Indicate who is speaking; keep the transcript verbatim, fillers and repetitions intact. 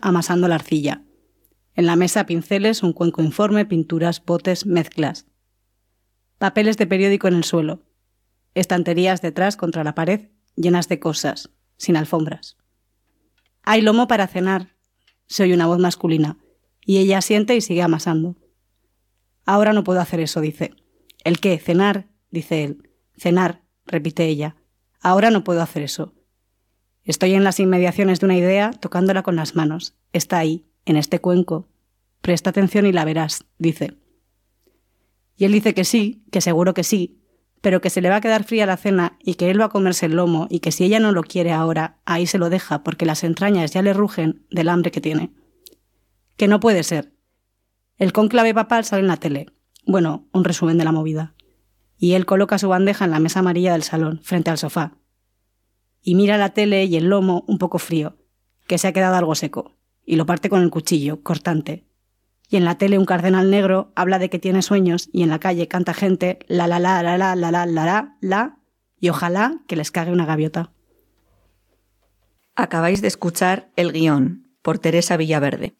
Speaker 1: amasando la arcilla. En la mesa pinceles, un cuenco informe, pinturas, botes, mezclas. Papeles de periódico en el suelo. Estanterías detrás contra la pared, llenas de cosas, sin alfombras. «Hay lomo para cenar», se oye una voz masculina, y ella asiente y sigue amasando. «Ahora no puedo hacer eso», dice. «¿El qué? ¿Cenar?», dice él. «Cenar», repite ella. «Ahora no puedo hacer eso. Estoy en las inmediaciones de una idea, tocándola con las manos. Está ahí, en este cuenco. Presta atención y la verás», dice. Y él dice que sí, que seguro que sí, pero que se le va a quedar fría la cena y que él va a comerse el lomo y que si ella no lo quiere ahora, ahí se lo deja porque las entrañas ya le rugen del hambre que tiene. Que no puede ser. El cónclave papal sale en la tele. Bueno, un resumen de la movida. Y él coloca su bandeja en la mesa amarilla del salón, frente al sofá. Y mira la tele y el lomo un poco frío, que se ha quedado algo seco, y lo parte con el cuchillo, cortante. Y en la tele un cardenal negro habla de que tiene sueños y en la calle canta gente la la la la la la la la la la y ojalá que les cague una gaviota.
Speaker 2: Acabáis de escuchar El guión, por Teresa Villaverde.